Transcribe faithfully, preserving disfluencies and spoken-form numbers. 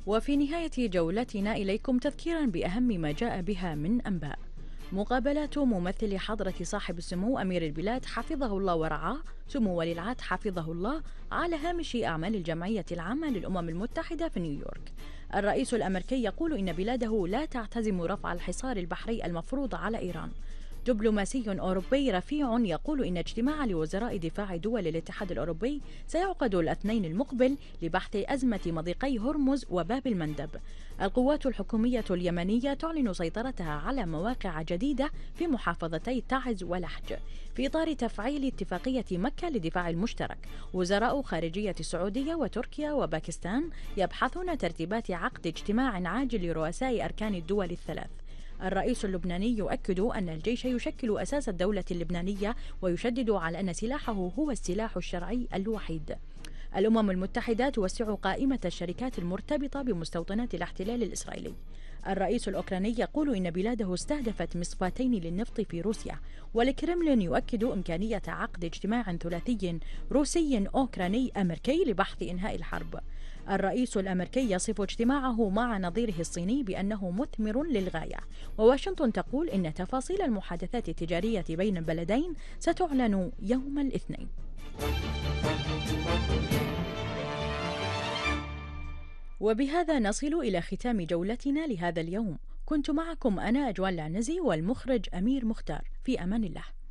وفي نهاية جولتنا إليكم تذكيرا بأهم ما جاء بها من أنباء. مقابلات ممثل حضرة صاحب السمو أمير البلاد حفظه الله ورعاه سمو ولي العهد حفظه الله على هامش أعمال الجمعية العامة للأمم المتحدة في نيويورك. الرئيس الأمريكي يقول إن بلاده لا تعتزم رفع الحصار البحري المفروض على إيران. دبلوماسي أوروبي رفيع يقول إن اجتماع لوزراء دفاع دول الاتحاد الأوروبي سيعقد الاثنين المقبل لبحث أزمة مضيقي هرمز وباب المندب. القوات الحكومية اليمنية تعلن سيطرتها على مواقع جديدة في محافظتي تعز ولحج في إطار تفعيل اتفاقية مكة للدفاع المشترك. وزراء خارجية السعودية وتركيا وباكستان يبحثون ترتيبات عقد اجتماع عاجل لرؤساء أركان الدول الثلاث. الرئيس اللبناني يؤكد أن الجيش يشكل أساس الدولة اللبنانية ويشدد على أن سلاحه هو السلاح الشرعي الوحيد. الأمم المتحدة توسع قائمة الشركات المرتبطة بمستوطنات الاحتلال الإسرائيلي. الرئيس الأوكراني يقول إن بلاده استهدفت مصفاتين للنفط في روسيا. والكرملين يؤكد إمكانية عقد اجتماع ثلاثي روسي أوكراني أمريكي لبحث إنهاء الحرب. الرئيس الأمريكي يصف اجتماعه مع نظيره الصيني بأنه مثمر للغاية. وواشنطن تقول إن تفاصيل المحادثات التجارية بين البلدين ستعلن يوم الاثنين. وبهذا نصل إلى ختام جولتنا لهذا اليوم. كنت معكم أنا أجوال العنزي والمخرج أمير مختار. في أمان الله.